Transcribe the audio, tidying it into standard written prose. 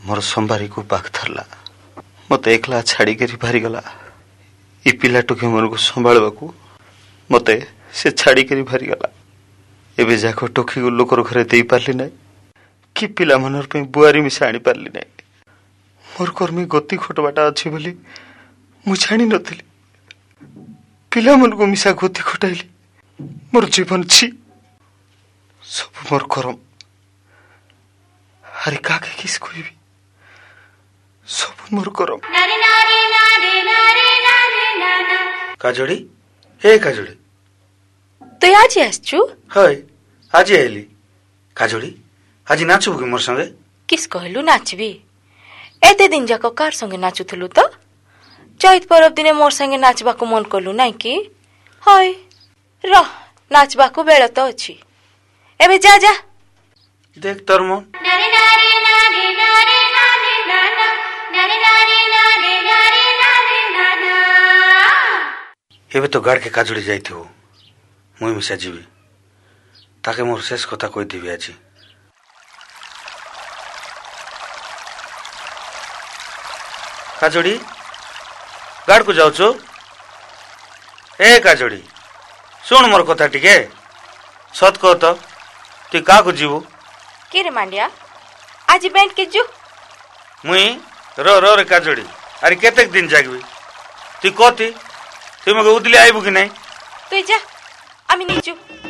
मोर संबारी को पाख थरला मत एकला छाड़ी करी भारी गला ई पिला टोके मोर को संभालवा को मते से छाड़ी करी भारी गला एबे जाको टोकी को लोकर घरे देई पारली नै कि पिला मनर पे बुआरी मिसा आनी पारली नै मोर कर्मी गति खोटबाटा अछि बोली मु छाणी नथिली पिला मन को मिसा गति खोटाइली मोर जीवन छी सब मोर करम हरि काके किस कोइबी सब मोर करम काजोड़ी हे काजोड़ी तो आज आसचु हाय आज आइली काजोड़ी आज नाचबु कि मोर संगे किस कहलु नाचबी एते दिन जाको कार संगे नाचुथलु तो चैत परब दिने मोर संगे नाचबा को मन कलु नै कि हाय र नाचबा को बेला तो अछि एबे जा जा देख तोर मन एबे तो गाड़ के काजोड़ी जाइथिबो मुई मिसा जीवी ताके मोर शेष कथा कहि दिबि आज काजोड़ी गाड़ को जाउछो ए काजोड़ी सुन मोर कथा टिके सत कह तो तू का को जीवो के रे मांडिया आज बैंड के जो मुई रो रे काजोड़ी अरे केतेक दिन जागबी तू कथि तू मगे उदली आइबु कि नहीं তুই যা আমি নিচু